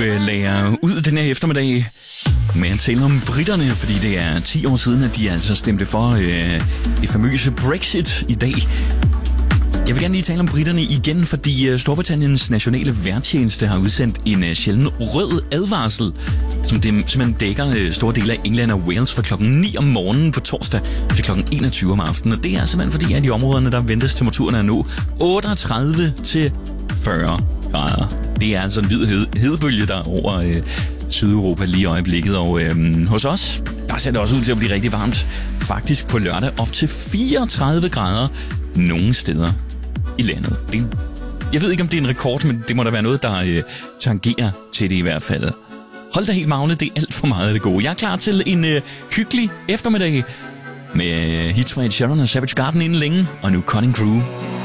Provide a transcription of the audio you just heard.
lagde jeg ud den her eftermiddag med at tale om britterne, fordi det er 10 år siden, at de altså stemte for det famøse Brexit i dag. Jeg vil gerne lige tale om britterne igen, fordi Storbritanniens nationale vejrtjeneste har udsendt en sjælden rød advarsel, som det simpelthen dækker store dele af England og Wales fra klokken 9 om morgenen på torsdag til klokken 21 om aftenen. Og det er simpelthen fordi, at i områderne, der ventes temperaturerne at nå 38 til 40 grader. Det er altså en hvid hedebølge, der er over Sydeuropa lige i øjeblikket. Og hos os, der ser det også ud til at blive rigtig varmt. Faktisk på lørdag op til 34 grader nogle steder i landet. Jeg ved ikke, om det er en rekord, men det må da være noget, der tangerer til det i hvert fald. Hold da helt, Magne, det er alt for meget af det gode. Jeg er klar til en hyggelig eftermiddag med hits fra Ed Sheeran og Savage Garden inden længe, og nu Cutting Crew.